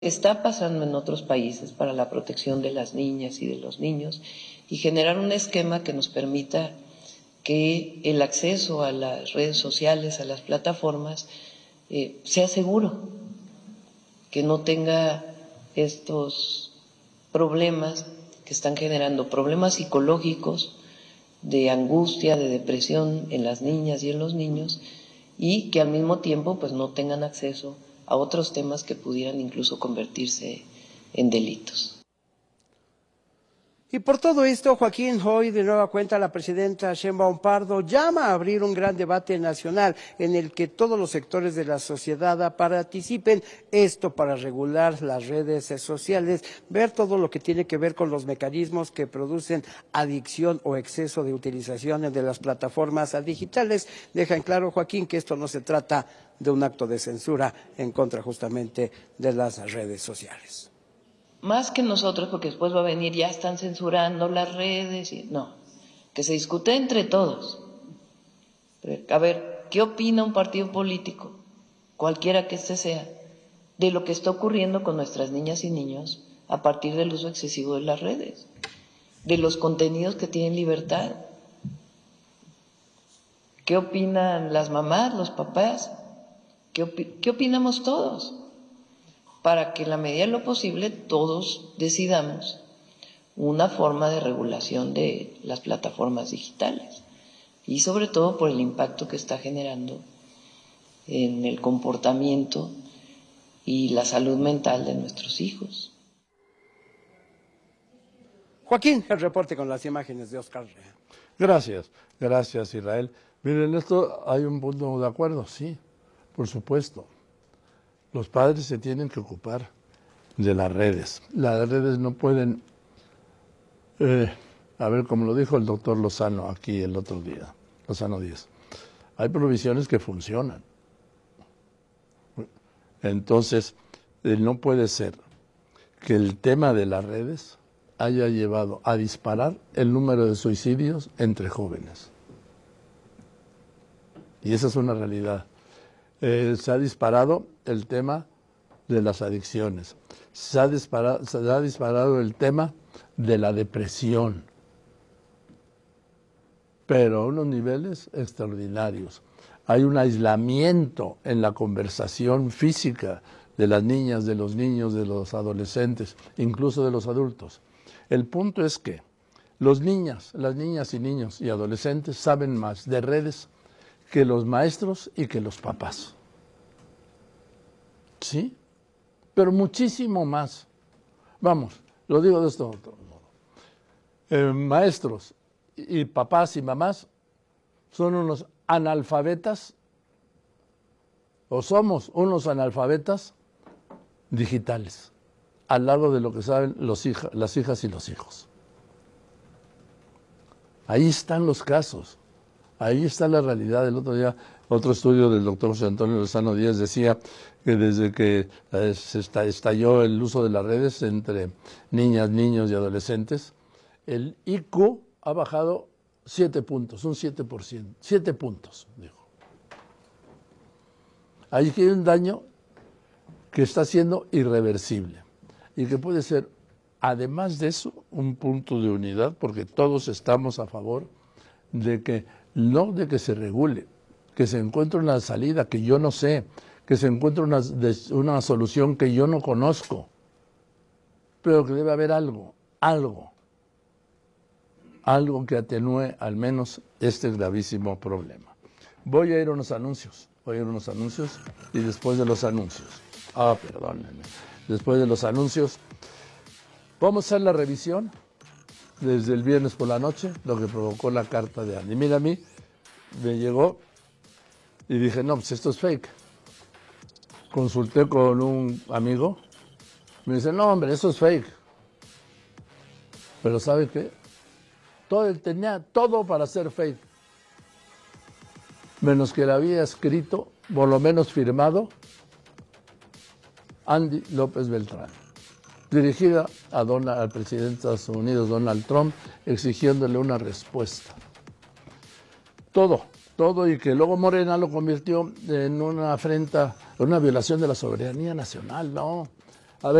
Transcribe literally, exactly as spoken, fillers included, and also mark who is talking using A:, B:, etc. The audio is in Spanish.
A: está pasando en otros países para la protección de las niñas y de los niños y generar un esquema que nos permita que el acceso a las redes sociales, a las plataformas, eh, sea seguro, que no tenga estos problemas que están generando problemas psicológicos, de angustia, de depresión en las niñas y en los niños, y que al mismo tiempo pues no tengan acceso a otros temas que pudieran incluso convertirse en delitos.
B: Y por todo esto, Joaquín, hoy de nueva cuenta la presidenta Sheinbaum Pardo llama a abrir un gran debate nacional en el que todos los sectores de la sociedad participen, esto para regular las redes sociales, ver todo lo que tiene que ver con los mecanismos que producen adicción o exceso de utilización de las plataformas digitales. Deja en claro, Joaquín, que esto no se trata de un acto de censura en contra justamente de las redes sociales.
A: Más que nosotros, porque después va a venir, ya están censurando las redes, y no, que se discute entre todos. A ver, ¿qué opina un partido político, cualquiera que este sea, de lo que está ocurriendo con nuestras niñas y niños a partir del uso excesivo de las redes, de los contenidos que tienen libertad? ¿Qué opinan las mamás, los papás? ¿Qué, opi- qué opinamos todos? Para que en la medida de lo posible todos decidamos una forma de regulación de las plataformas digitales y sobre todo por el impacto que está generando en el comportamiento y la salud mental de nuestros hijos.
B: Joaquín, el reporte con las imágenes de Oscar Rea.
C: Gracias, gracias Israel. Miren, esto hay un punto de acuerdo, sí, por supuesto. Los padres se tienen que ocupar de las redes. Las redes no pueden, eh, a ver, como lo dijo el doctor Lozano aquí el otro día, Lozano Díaz, hay provisiones que funcionan. Entonces, eh, no puede ser que el tema de las redes haya llevado a disparar el número de suicidios entre jóvenes. Y esa es una realidad. Eh, se ha disparado el tema de las adicciones, se ha, disparado, se ha disparado el tema de la depresión, pero a unos niveles extraordinarios. Hay un aislamiento en la conversación física de las niñas, de los niños, de los adolescentes, incluso de los adultos. El punto es que los niñas, las niñas y niños y adolescentes saben más de redes que los maestros y que los papás. ¿Sí? Pero muchísimo más. Vamos, lo digo de esto otro modo. Eh, maestros y papás y mamás son unos analfabetas, o somos unos analfabetas digitales, al lado de lo que saben los hija, las hijas y los hijos. Ahí están los casos. Ahí está la realidad. El otro día, otro estudio del doctor José Antonio Lozano Díaz decía que desde que eh, se estalló el uso de las redes entre niñas, niños y adolescentes, el I Q ha bajado siete puntos, un siete por ciento, siete puntos, dijo. Ahí hay un daño que está siendo irreversible y que puede ser, además de eso, un punto de unidad, porque todos estamos a favor de que no de que se regule, que se encuentre una salida que yo no sé, que se encuentre una, una solución que yo no conozco, pero que debe haber algo, algo, algo que atenúe al menos este gravísimo problema. Voy a ir a unos anuncios, voy a ir a unos anuncios y después de los anuncios, ah, perdónenme, después de los anuncios, vamos a hacer la revisión desde el viernes por la noche, lo que provocó la carta de Andy. Mira, a mí me llegó y dije, no, pues esto es fake. Consulté con un amigo, me dice, no, hombre, eso es fake. Pero ¿sabe qué? Todo, tenía todo para ser fake. Menos que le había escrito, por lo menos firmado, Andy López Beltrán, dirigida a Donald, al presidente de Estados Unidos, Donald Trump, exigiéndole una respuesta. Todo, todo, y que luego Morena lo convirtió en una afrenta, en una violación de la soberanía nacional. No,